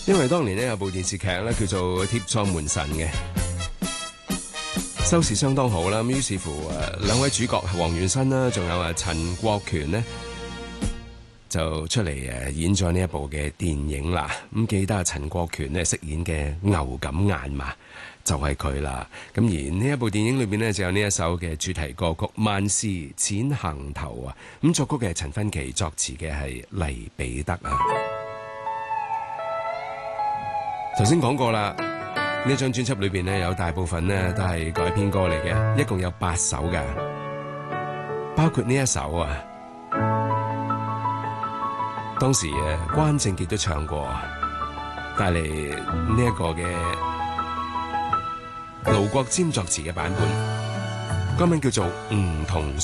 因為當年呢有部電視劇咧叫做《貼錯門神》嘅，收視相當好啦。咁於是乎兩位主角黃元申啦，仲有陳國權呢，就出嚟演咗呢一部嘅電影啦。咁記得陳國權呢飾演嘅牛錦雁嘛，就係佢啦。咁而呢一部電影裏邊呢，就有呢一首嘅主題歌曲《萬事淺行頭》啊。咁作曲嘅係陳勳奇，作詞嘅係黎彼得啊。頭先講過啦，呢張專輯裏邊呢，有大部分呢都係改編歌嚟嘅，一共有8首㗎，包括呢一首啊。當時關正傑都唱過，帶嚟呢一個嘅盧國沾作詞嘅版本，歌名叫做《梧桐樹》。